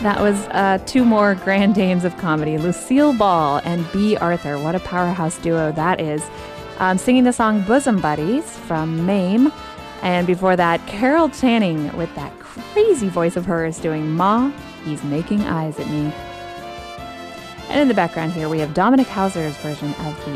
That was two more grand dames of comedy, Lucille Ball and Bea Arthur. What a powerhouse duo that is. Singing the song Bosom Buddies from Mame. And before that, Carol Channing with that crazy voice of hers doing Ma, He's Making Eyes at Me. And in the background here, we have Dominic Hauser's version of the